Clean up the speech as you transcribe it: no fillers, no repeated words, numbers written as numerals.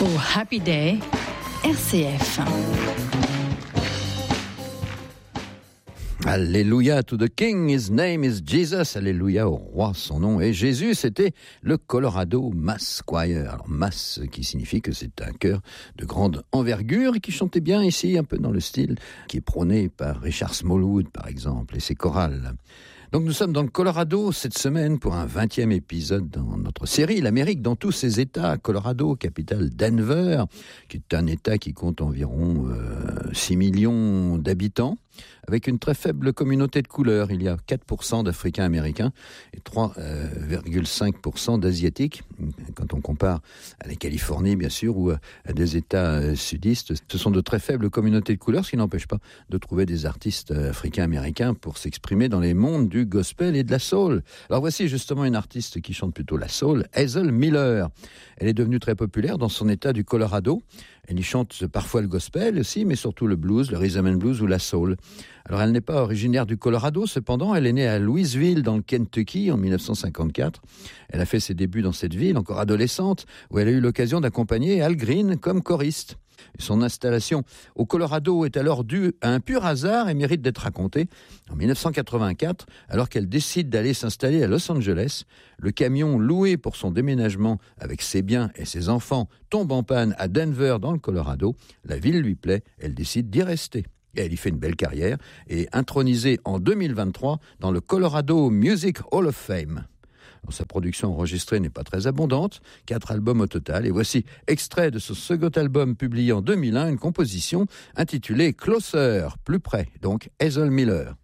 Pour Happy Day, RCF. Alléluia to the King, his name is Jesus. Alléluia au roi, son nom est Jésus. C'était le Colorado Mass Choir. Alors Mass qui signifie que c'est un chœur de grande envergure et qui chantait bien ici, un peu dans le style qui est prôné par Richard Smallwood par exemple et ses chorales. Donc nous sommes dans le Colorado cette semaine pour un 20e épisode dans notre série, l'Amérique dans tous ses États. Colorado, capitale Denver, qui est un État qui compte environ 6 millions d'habitants, avec une très faible communauté de couleurs. Il y a 4% d'Africains-Américains et 3,5% d'Asiatiques. Quand on compare à la Californie, bien sûr, ou à des États sudistes, ce sont de très faibles communautés de couleurs, ce qui n'empêche pas de trouver des artistes africains-américains pour s'exprimer dans les mondes du gospel et de la soul. Alors voici justement une artiste qui chante plutôt la soul, Hazel Miller. Elle est devenue très populaire dans son État du Colorado. Elle y chante parfois le gospel aussi, mais surtout le blues, le rhythm and blues ou la soul. Alors elle n'est pas originaire du Colorado, cependant elle est née à Louisville dans le Kentucky en 1954. Elle a fait ses débuts dans cette ville, encore adolescente, où elle a eu l'occasion d'accompagner Al Green comme choriste. Son installation au Colorado est alors due à un pur hasard et mérite d'être racontée. En 1984, alors qu'elle décide d'aller s'installer à Los Angeles, le camion loué pour son déménagement avec ses biens et ses enfants tombe en panne à Denver dans le Colorado. La ville lui plaît, elle décide d'y rester. Et elle y fait une belle carrière et est intronisée en 2023 dans le Colorado Music Hall of Fame. Sa production enregistrée n'est pas très abondante, 4 albums au total. Et voici extrait de ce second album publié en 2001, une composition intitulée Closer, plus près, donc Hazel Miller.